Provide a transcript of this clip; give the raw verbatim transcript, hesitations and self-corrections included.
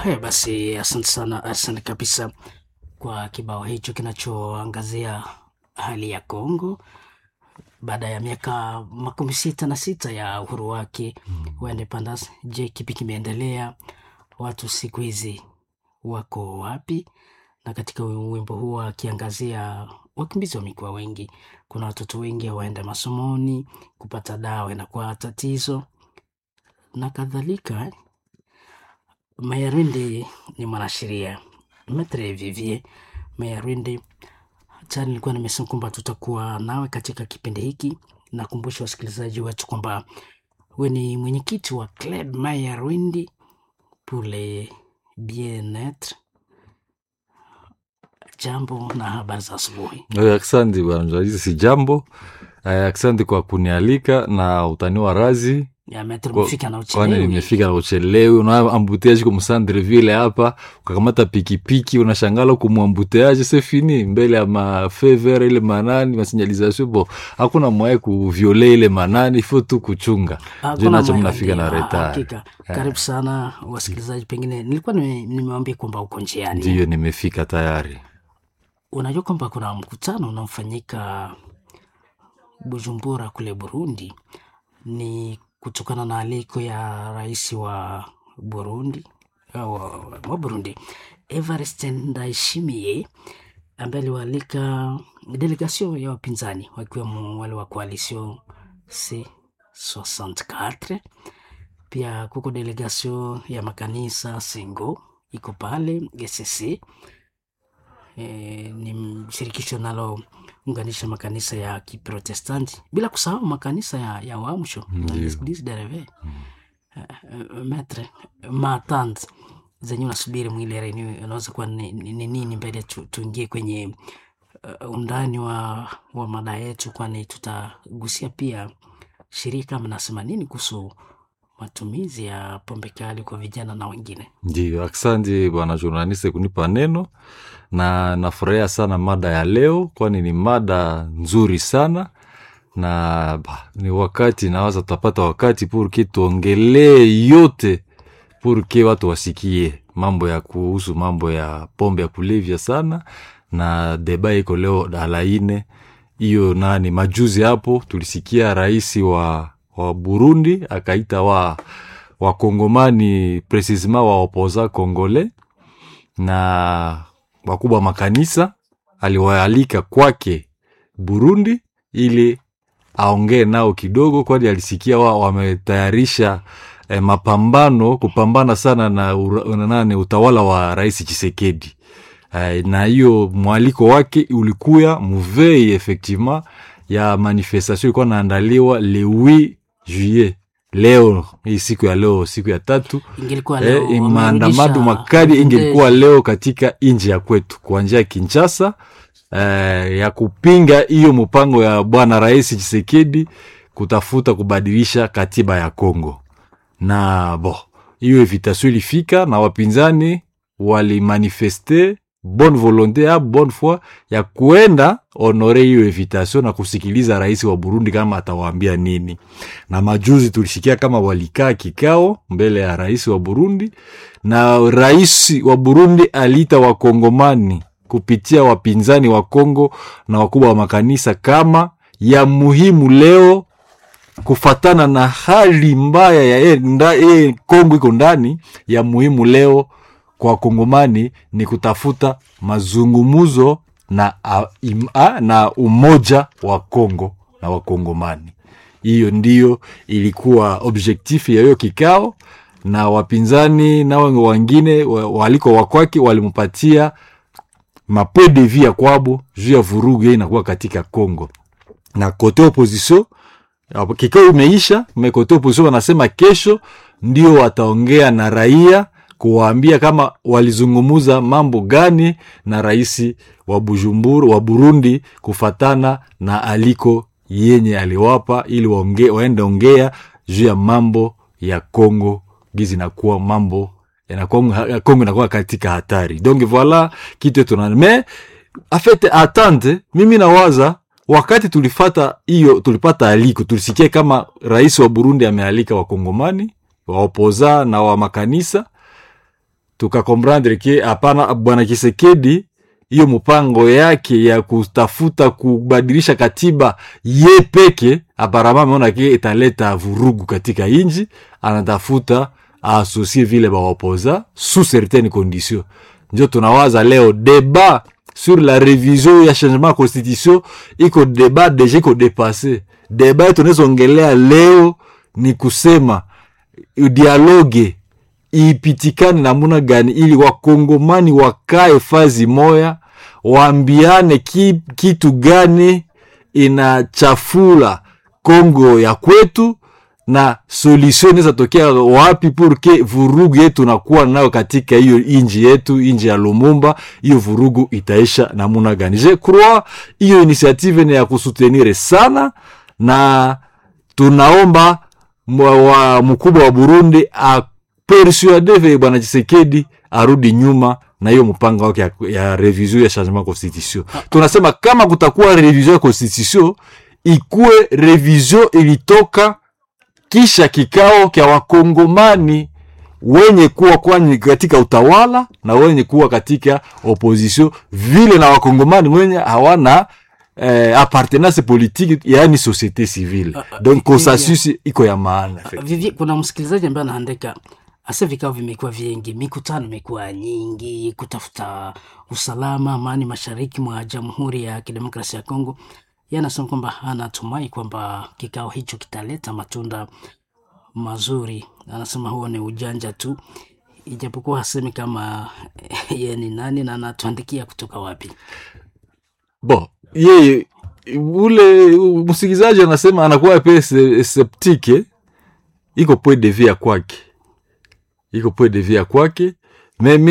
Haya basi, asante sana, asante kabisa kwa kibao hicho kinachoangazia hali ya Kongo baada ya miaka makumi sita na sita ya uhuru wake wa independence. Je, kipi kimeendelea? Watu siku hizi wako wapi? Na katika wimbo huu akiangazia wakimbizi wamekuwa wengi, kuna watoto wengi waenda masomoni, kupata dawa inakuwa tatizo na kadhalika. Mayarwende ni mwanasheria Maitre Vivier Mayarwende. Tayari nilikuwa nimesema kwamba tutakuwa nawe katika kipindi hiki. Nakumbusha wasikilizaji wetu kwamba wewe ni mwenyekiti wa Club Mayarwende pour le bien-être. Jambo na habari za asubuhi. Asante bwana Joyce, si jambo. Asante kwa kunialika na utaniwa razi. Ya Maitre umefika na uchelewi. Kwani nimefika na uchelewi, na ambuteaje kwa Msandreville hapa, ukakamata pikipiki unashangala kumwambuteaje c'est fini mbele ya ma fever ile manani ma signalisation bo. Hakuna mwae ku violer ile manani, faut tu kuchunga. Je nacho mnafika na retard. Hakika. Karibu sana wasikilizaji, pengine nilikuwa nimewaambia kwamba uko njiani. Ndio nimefika tayari. Unajua kwamba kuna mkutano unaofanyika Bujumbura kule Burundi, ni kutokana na aliko ya rais wa Burundi wa, wa Burundi Evariste Ndayishimiye, ambaye aliwaalika delegation ya wapinzani wakiwemo wale wa coalition C sixty-four. Pia kuko delegation ya makanisa Sengo iko pale G C C. E, ni shirikisho nalo unganisha makanisa ya Kiprotestanti bila kusahau makanisa ya ya Waamsho Eglise de Reve. Maitre matante zenye unasubiri mwile renew unaweza kuwa ni nini mbele tuingie kwenye uh, undani wa wa mada yetu, kwani tutagusia pia shirika mnasema nini kuhusu matumizi ya pombe kali kwa vijana na wengine. Ndio, asante bwana journaliste kunipa neno, na nafurahia sana mada ya leo, kwani ni mada nzuri sana, na bah, ni wakati nawaza tutapata wakati pour que tuongelee yote, pour que watu wasikie mambo ya kuhusu mambo ya pombe ya kulevya sana, na deba iko leo dalaine hiyo. Nani majuzi hapo tulisikia rais wa wa Burundi akaita wa wa Kongomani precisement wa opoza Kongole na wakubwa makanisa, aliwaalika kwake Burundi ili aongee nao kidogo, kwani alisikia wao wametayarisha eh, mapambano kupambana sana na ura, nane utawala wa Rais Tshisekedi. Eh, na hiyo mwaliko wake ulikuya muvei effectivement ya manifestation ilikuwa naandaliwa le huit juillet. Leo hii siku ya leo, siku ya tatu, ingelikuwa leo eh, maandamano makali ingelikuwa leo katika nchi ya kwetu kuanzia Kinshasa, eh, ya kupinga hiyo mpango ya bwana Rais Tshisekedi kutafuta kubadilisha katiba ya Kongo. Na bo, hiyo invitation ilifika na wapinzani wali manifester bonne volonté ya bonne foi ya kuenda honore hiyo invitation na kusikiliza rais wa Burundi kama atawaambia nini. Na majuzi tulishikia kama walikaa kikao mbele ya rais wa Burundi, na rais wa Burundi alita wa Kongomani kupitia wapinzani wa Kongo na wakubwa wa makanisa kama ya muhimu leo kufatana na hali mbaya ya e, nda, e, Kongo iko ndani, ya muhimu leo kwa Kongomani ni kutafuta mazungumuzo na, a, im, a, na umoja wa Kongo na wa Kongomani. Hiyo ndiyo ilikuwa objectif ya hiyo kikao, na wapinzani na wengine waliko wakwaki walimpatia mapo de vie ya kwabo juu ya vurugu inakuwa katika Kongo. Na kote opposition kikao imeisha, mekote opposition wanasema kesho ndio wataongea na raia kuwaambia kama walizungumuza mambo gani na rais wa Bujumbura wa Burundi kufatana na aliko yenye aliwapa, ili waongee waende ongea juu ya mambo ya Kongo gizi na kuwa mambo yanakuwa Kongo inakuwa katika hatari. Donc voilà kitu tunane mais en fait attente, mimi nawaza wakati tulifata hiyo tulipata aliko, tulisikia kama rais wa Burundi amealika wa Kongomani wa opoza na wa makanisa, tukakomprendre ke hapana, bwana Tshisekedi hiyo mpango yake ya kutafuta kubadilisha katiba ye peke aparama ameona ke italeta vurugu katika inji, anatafuta associer vile ba opoza sous certaines conditions. Ndio tunawaza leo débat sur la révision ya changement constitution iko débat déjà ko dépassé. Débat tunazongelea leo ni kusema dialogue ipitikane namuna gani ili wakongomani wakae fazi moya, waambiane ki, kitu gani inachafula Kongo ya kwetu na solution inaweza tokea wapi pour que vurugu yetu nakuwa nayo katika hiyo inji yetu, inji ya Lumumba, hiyo vurugu itaisha namuna gani. Je crois hiyo initiative ni ya kusutenire sana, na tunaomba wa mkubwa wa Burundi a persuade bwana Tshisekedi arudi nyuma na hiyo mpango wake ya, ya revision ya changement constitution. Tunasema kama kutakuwa revision ya constitution, ikuwe revision ilitoka kisha kikao kia wakongomani wenye kuwa kwani katika utawala na wenye kuwa katika opposition, vile na wakongomani wenye hawana eh, appartenance politique, yani société civile. Uh, Donc consensus iko ya maana. Uh, Vivi, kuna msikilizaji ambaye anaandika asa vikao vimekuwa vingi, mikutano imekuwa nyingi kutafuta usalama, amani mashariki mwa Jamhuri ya Kidemokrasia ya Kongo. Yeye anasema kwamba anatumai kwamba kikao hicho kitaleta matunda mazuri. Anasema huo ni ujanja tu, ijapokuwa hasemi kama yeye ni nani na anatuandikia kutoka wapi. Bon, yeye ule msikilizaji anasema anakuwa pese septike, iko point de vue kwake. Iko point de vue kwake. Mais